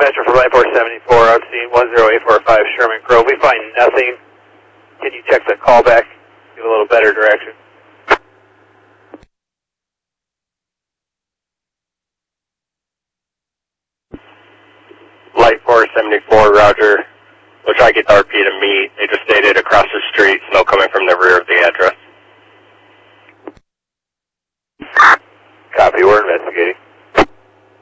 dispatcher for Light Force 74, out scene 10845 Sherman Grove. We find nothing. Can you check the callback? Give a little better direction. Light Force 74, Roger. We'll try to get the RP to meet. They just stated across the street,